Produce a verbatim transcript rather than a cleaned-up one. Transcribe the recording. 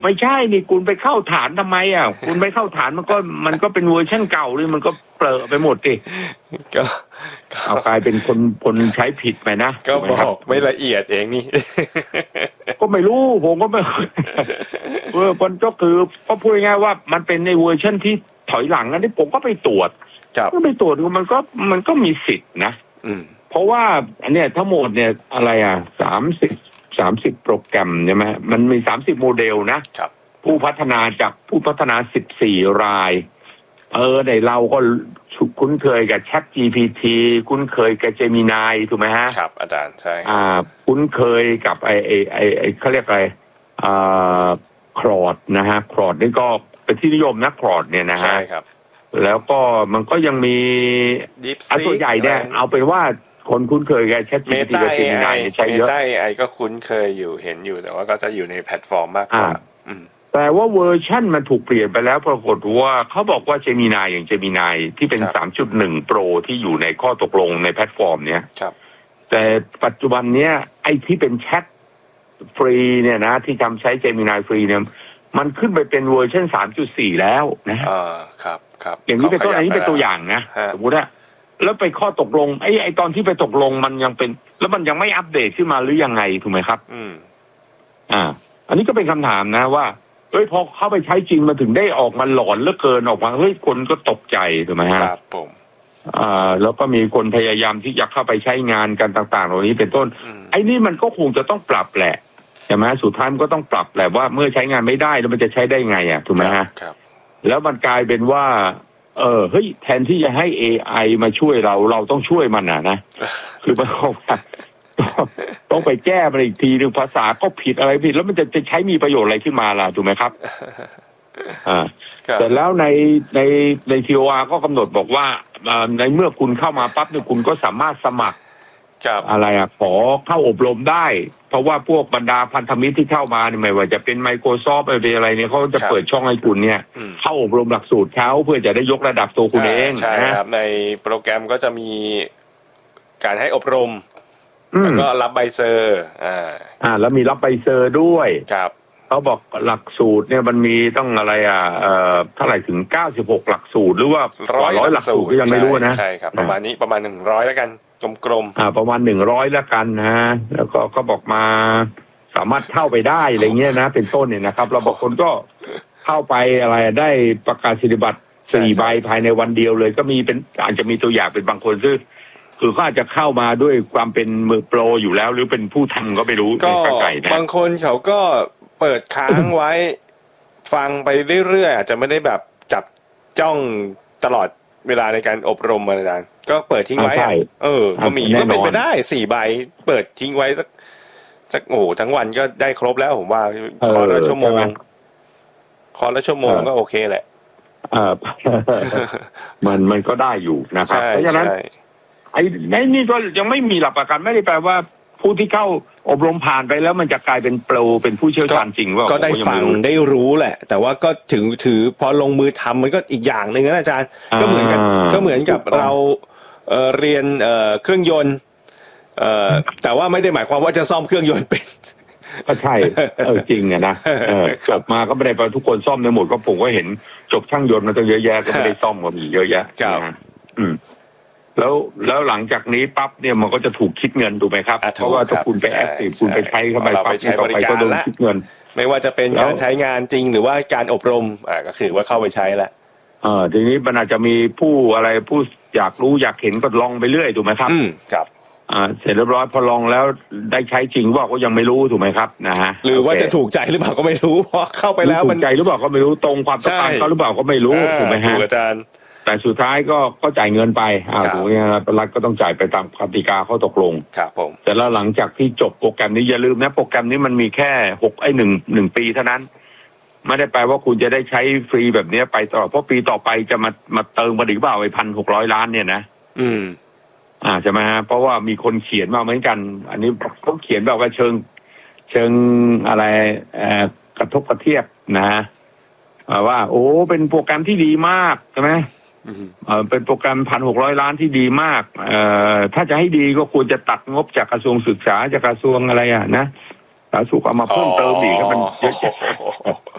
ไม่ใช่นี่คุณไปเข้าฐานทำไมอ่ะคุณไปเข้าฐานมันก็มันก็เป็นเวอร์ชันเก่าเลยมันก็เปรอะไปหมดดิก็เอากลายเป็นคนคนใช้ผิดไปนะก็บอกไม่ละเอียดเองนี่ก็ไม่รู้ผมก็ไม่เออมันก็คือก็พูดง่ายๆว่ามันเป็นในเวอร์ชันที่ถอยหลังนะที่ผมก็ไปตรวจก็ไปตรวจดูมันก็มันก็มีสิทธินะเพราะว่าอันเนี้ยทั้งหมดเนี่ยอะไรอ่ะสามสิบสามสิบโปรแกรมใช่ไหมมันมีสามสิบโมเดลนะผู้พัฒนาจากผู้พัฒนาสิบสี่รายเออในเราก็คุ้นเคยกับ Chat จี พี ที คุ้นเคยกับ Gemini ถูกไหมฮะครับอาจารย์ใช่อ่าคุ้นเคยกับไอไอไอไอเขาเรียกอะไรอ่าครอดนะฮะครอดนี่ก็เป็นที่นิยมนะครอดเนี่ยนะฮะใช่ครับแล้วก็มันก็ยังมีอันตัวใหญ่เนี่ยเอาเป็นว่าคนคุ้นเคยกับ Chat จี พี ที กับ Gemini ใช้เยอะ Meta เอ ไอ ก็คุ้นเคยอยู่เห็นอยู่แต่ว่าก็จะอยู่ในแพลตฟอร์มมากกว่าแต่ว่าเวอร์ชั่นมันถูกเปลี่ยนไปแล้วปรากฏว่าเขาบอกว่า Gemini อย่าง Gemini ที่เป็น สามจุดหนึ่ง Pro ที่อยู่ในข้อตกลงในแพลตฟอร์มเนี้ยแต่ปัจจุบันเนี้ยไอ้ที่เป็นแชทฟรีเนี่ยนะที่ทำใช้ Gemini ฟรีเนี่ยมันขึ้นไปเป็นเวอร์ชัน สามจุดสี่ แล้วนะอ่าครับครับอย่างนี้เป็นต้นอันนี้เป็นตัวอย่างนะสมมติว่าแล้วไปข้อตกลงไอ้ไอ้ตอนที่ไปตกลงมันยังเป็นแล้วมันยังไม่อัปเดตขึ้นมาหรือยังไงถูกไหมครับอืมอ่าอันนี้ก็เป็นคำถามนะว่าเอ้ยพอเข้าไปใช้จริงมันถึงได้ออกมาหลอนเหลือเกินออกมาเฮ้ยคนก็ตกใจถูกไหมฮะครับผมอ่าแล้วก็มีคนพยายามที่จะเข้าไปใช้งานกันต่างๆเหล่านี้เป็นต้นไอ้นี่มันก็คงจะต้องปรับแหละใช่ไหมสุดท้ายมันก็ต้องปรับแหละว่าเมื่อใช้งานไม่ได้แล้วมันจะใช้ได้ไงอ่ะถูกไหมฮะครับแล้วมันกลายเป็นว่าเออเฮ้ยแทนที่จะให้ เอ ไอ มาช่วยเราเราต้องช่วยมันอ่ะนะคือมันต้องไปแก้มันอีกทีนึงภาษาก็ผิดอะไรผิดแล้วมันจะจะใช้มีประโยชน์อะไรขึ้นมาล่ะถูกไหมครับอ่าแต่แล้วในในใน ที โอ อาร์ ก็กำหนดบอกว่าในเมื่อคุณเข้ามาปั๊บเนี่ยคุณก็สามารถสมัครอะไรอ่ะขอเข้าอบรมได้เพราะว่าพวกบรรดาพันธมิตรที่เข้ามาเนี่ยไม่ว่าจะเป็น Microsoft อะไรอะไรเนี่ยเขาจะเปิดช่องให้คุณเนี่ยเข้าอบรมหลักสูตรเขาเพื่อจะได้ยกระดับตัวคุณเองใช่ครับในโปรแกรมก็จะมีการให้อบรมแล้วก็รับใบเซอร์อ่าอ่าแล้วมีรับใบเซอร์ด้วยครับเขาบอกหลักสูตรเนี่ยมันมีต้องอะไรอ่ะเอ่อเท่าไหร่ถึงเก้าสิบหกหลักสูตรหรือว่าร้อยหลักสูตรก็ยังไม่รู้นะใช่ครับประมาณนี้ประมาณหนึ่งร้อยแล้วกันกลมๆอ่าประมาณหนึ่งร้อยแล้วกันนะแล้วก็ก็บอกมาสามารถเข้าไปได้อะไรเงี้ยนะเป็นต้นเนี่ยนะครับเราบางคนก็เข้าไปอะไรได้ประกาศนียบัตรสี่ใบภายในวันเดียวเลยก็มีเป็นอาจจะมีตัวอย่างเป็นบางคนซึ่งคือเขาอาจจะเข้ามาด้วยความเป็นมือโปรอยู่แล้วหรือเป็นผู้ทำก็ไม่รู้ก็บางคนเขาก็เปิดค้างไว้ฟังไปเรื่อยๆอาจจะไม่ได้แบบจับจ้องตลอดเวลาในการอบรมอะไรต่างก็เปิดทิ้งไว้เออก็มีก็เป็นไปได้สี่ใบเปิดทิ้งไว้สักสักโอ้ทั้งวันก็ได้ครบแล้วผมว่าคอร์สละชั่วโมงคอร์สละชั่วโมงก็โอเคแหละเออมันมันก็ได้อยู่นะครับเพราะฉะนั้นไอ้นี่ก็ยังไม่มีหลักประกันไม่ได้แปลว่าผู้ที่เข้าอบรมผ่านไปแล้วมันจะกลายเป็นโปรเป็นผู้เชี่ยวชาญจริงว่าก็ได้ฟังได้รู้แหละแต่ว่าก็ถึงถือพอลงมือทำมันก็อีกอย่างหนึ่งนะอาจารย์ก็เหมือนกันก็เหมือนกับเราเอ่อเรียนเอ่อเครื่องยนต์เอ่อแต่ว่าไม่ได้หมายความว่าจะซ่อมเครื่องยนต์เป็นก็ใช่เออจริงอะนะจบมาก็ไม่ได้แปลทุกคนซ่อมได้หมดก็ผมก็เห็นจบช่างยนต์มาตั้งเยอะแยะก็ไม่ได้ซ่อมก็มีเยอะแยะนะอืมแล้วแล้วหลังจากนี้ปั๊บเนี่ยมันก็จะถูกคิดเงินถูกไหมครับเพราะว่าถ้าคุณไปแอคทีฟคุณไปใช้เข้าไปปั๊บเนี่ยต่อไปก็โดนคิดเงินไม่ว่าจะเป็นการใช้งานจริงหรือว่าการอบรมอ่าก็คือว่าเข้าไปใช้แล้วเออทีนี้มันอาจจะมีผู้อะไรผู้อยากรู้อยากเห็นก็ลองไปเรื่อยถูกไหมครับอืมครับอ่าเสร็จเรียบร้อยพอลองแล้วได้ใช้จริงว่าก็ยังไม่รู้ถูกไหมครับนะฮะหรือว่าจะถูกใจหรือเปล่าก็ไม่รู้เพราะเข้าไปแล้วมันถูกใจหรือเปล่าก็ไม่รู้ตรงความต้องการเขาหรือเปล่าก็ไม่รู้ถูกไหมฮะอาจารย์แต่สุดท้ายก็ก็จ่ายเงินไปอ่าถูกไหมครับรัฐก็ต้องจ่ายไปตามกติกาเขาตกลงครับผมแต่แล้วหลังจากที่จบโปรแกรมนี้อย่าลืมนะโปรแกรมนี้มันมีแค่หกไอ้หนึ่งหนึ่งปีเท่านั้นไม่ได้แปลว่าคุณจะได้ใช้ฟรีแบบนี้ไปตลอดเพราะปีต่อไปจะมามาเติมมาอีกเปล่าไอ้พันหกร้อยล้านเนี่ยนะอืมอ่าใช่ไหมฮะเพราะว่ามีคนเขียนมาเหมือนกันอันนี้เขาเขียนแบบว่าเชิงเชิงอะไรเอ่อกระทบกระเทียบนะฮะว่าโอ้เป็นโปรแกรมที่ดีมากใช่ไหมเออเป็นโปรแกรมพันหกร้อยล้านที่ดีมากเอ่อถ้าจะให้ดีก็ควรจะตัดงบจากกระทรวงศึกษาจากกระทรวงอะไรอ่ะนะสาธารณสุขเอามาเพิ่มเติมอีกก็มันเยอะ